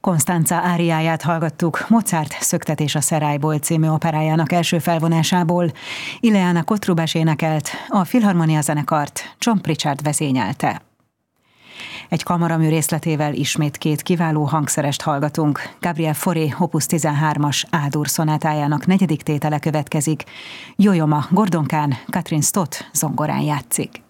Constanza áriáját hallgattuk Mozart Szöktetés a Szerályból című operájának első felvonásából. Ileana Kotrubás énekelt, a Filharmonia zenekart John Pritchard vezényelte. Egy kamaramű részletével ismét két kiváló hangszerest hallgatunk. Gabriel Fauré Opus 13-as A-dur szonátájának 4. tétele következik. Yo-yo ma Gordon Kahn, Katrin Stott zongorán játszik.